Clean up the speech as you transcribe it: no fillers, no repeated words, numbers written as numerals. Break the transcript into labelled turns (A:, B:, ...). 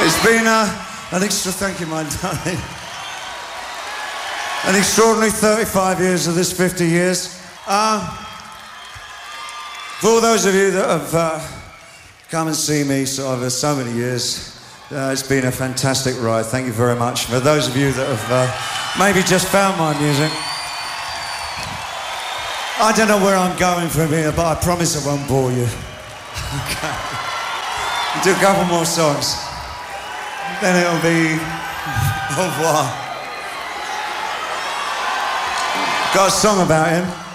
A: It's been thank you, my darling. An extraordinary 35 years of this 50 years. For all those of you that have come and seen me so many years, it's been a fantastic ride. Thank you very much. For those of you that have maybe just found my music, I don't know where I'm going from here, but I promise I won't bore you. Okay. We'll do a couple more songs. Then it'll be au revoir. Got a song about him.